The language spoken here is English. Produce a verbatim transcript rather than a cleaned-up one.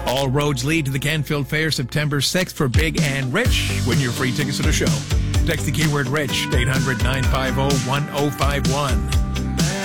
All roads lead to the Canfield Fair September sixth for Big and Rich. Win your free tickets to the show. Text the keyword RICH to eight hundred, nine five zero, one zero five one.